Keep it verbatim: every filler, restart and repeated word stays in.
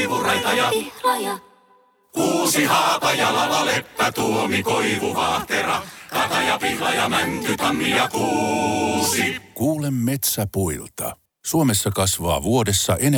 koivuraita ja pihlaja. Kuusi haapajala, leppä, tuomi, koivu, vaahtera, kataja, pihlaja, mänty, tammi ja kuusi. Kuule metsäpuilta. Suomessa kasvaa vuodessa enemmän